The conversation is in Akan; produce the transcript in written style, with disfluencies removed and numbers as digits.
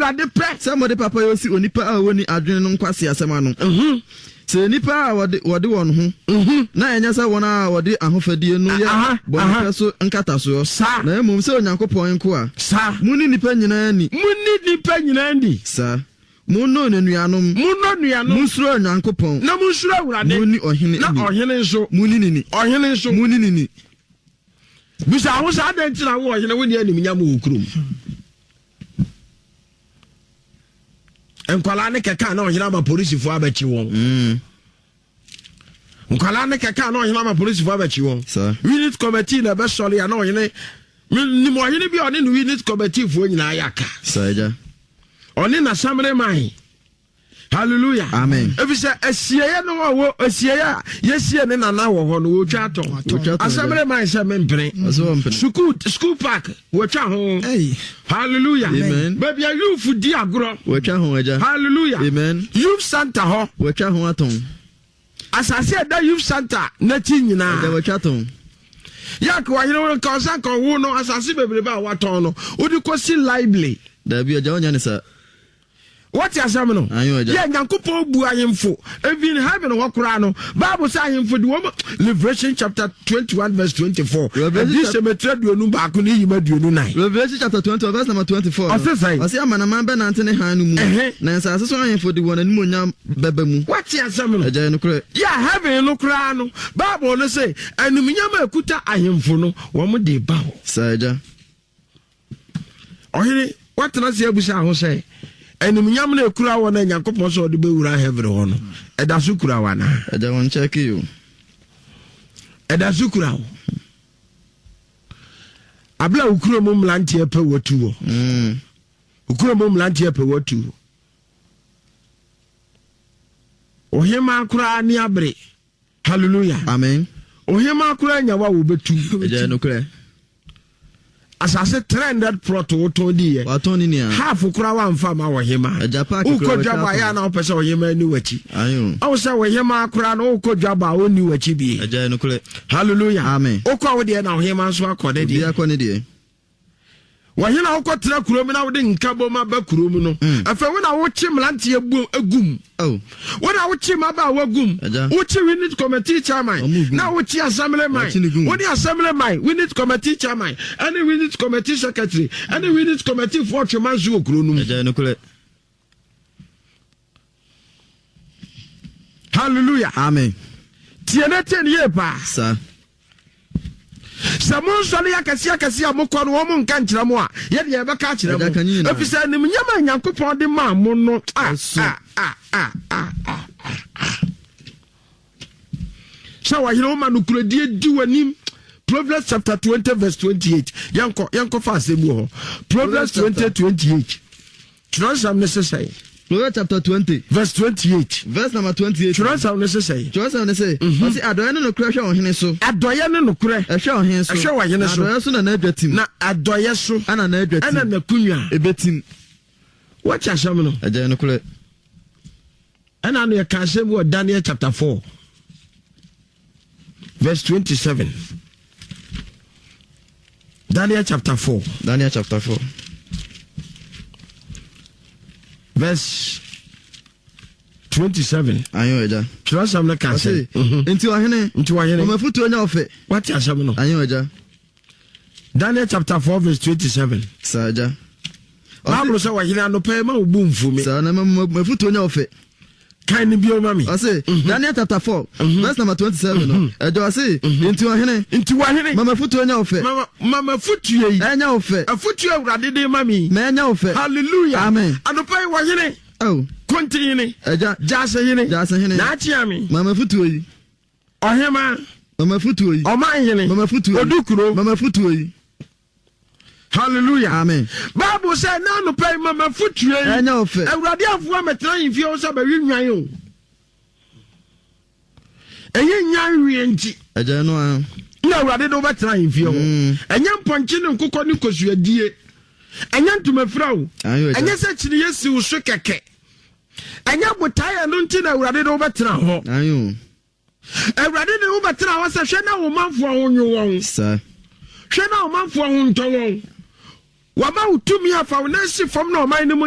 awurade pɛ somebody papa yosi onipa a woni adwene no nkwase asema no se nipa a wode won ho na enya sa won a wode ahofadie no ya bonka so nkata so na emum se onyankopon nko a muni nipa nyina ni sa munno nenuanom munsuro onyankopon na munsuro awurade muni ohene na ohene nso muni nini bisa ho sa adantina wo ohene woni anim nyam wo kurum enkwala ne keka na ohina ma police fo abachi won enkwala ne keka na ohina ma police fo abachi won unit committee na be sori ya na ohine ni mo ohine bi oni no unit committee fo nyina ayaka saja oni na samre mai hallelujah amen efise asieye no wo asieye yesie ne nana wo ho no wo twa aton asamre mai se mempere school park wo twa ho hallelujah amen baby youth di agro wo twa ho aja hallelujah amen youth center ho wo twa ho aton asase da youth center na ti nyina wo twa aton yak wa hiro kan san kan wo no asase bebre ba wa ton no odi kosi library da bi aja onya ne sa what you say no yeah nyankopon bu ayemfo even heaven wokura no bible say ayemfo the woman Revelation chapter 21 verse 24 this cemetery duonu ba ko ni yima duonu nine Revelation chapter 20 verse number 24 I say amana be nante ne han no mu na nsase so ayemfo de won anim onyam beba mu what you say no aja no kure yeah heaven no kura no bible no say anim nyam akuta ayemfo no wo mo de ba ho saja ohiri what na say abusa ho say enim nyam na ekura wo na nyankopon so de bewura heaven ho no eda so kura wa na eda won check you eda so kura wo abla ukuro mo mlante epe wotu wo ukuro mo mlante epe wotu ohima kura ni abre hallelujah amen ohima kura nyawa wo betu eda no kura asase 300 plot woto di ye watoni ni half kura wa mfa ma wohima ukodwaba ya na opese wohima ni wachi ayo awo se wohima kura no ukodwaba oni wachi bi aja no kure hallelujah amen okwa wo de na wohima so akode di akone di wohina ukotra kurom na wo de nkabo ma ba kurom no afa wo na wo chi mlante agum wo na wo chi ma ba wagum wo chi unit committee chairman na wo chi assembly man wo di assembly man unit committee chairman and unit committee secretary and unit committee for chairman zo kuronum hallelujah amen tienete ye pa sa Samon sole yakasi amokọ no wo mo nka nkyira mo a ye de ye beka kyira mo afisa nim nyama nyankopon de ma mo no Shawa hiro ma no kurodie di wanim Proverbs chapter 20 verse 28 yanko fa asemu ho Proverbs 20:28 Transam necessary Proverbs chapter 20 verse 28 verse number 28 Transam necessary say adoye no kura hwe ohene so adoye no kura hwe ohene so hwe ohene so adoye so na adwatim na adoye so ana na adwatim ana na kunwa ebetim what you say no adoye no kura ana no ka say wo Daniel chapter 4 verse 27 Daniel chapter 4 verse 27 ayo eja trust am na ka say enti ohene mafutu onya ofe what you say no ayo eja Daniel chapter 4 verse 27 saja Bible say wa hina no pe ma obu mfumi sa na mafutu onya ofe kan ni bio mami I say Daniel chapter 4 verse number 27 no ejo say enti ohene mama futu onya ofe mama futu yi enya ofe afutu awurade de mami ma enya ofe hallelujah amen anopai wa hene continue eja jase hene na achiami mama futu yi ohema mama futu yi oman hene mama futu odukuro mama futu yi hallelujah amen Bible say na no pay mama futu yi enya ofe awurade afua metra yimfie o sa ba wi nwan o eye nyan wi enti eja no na awurade do betra yimfie ho enya mponche ne nkokọ ne kosuadie enya ntumafira o enya se chiri yesi wo so keke enya botaye no nti na awurade do betra ho ayo awurade do betra ho se hwe na wo manfo ho nwu won sa hwe na wo manfo ho nto won wama utumi afa wo na si fam na o man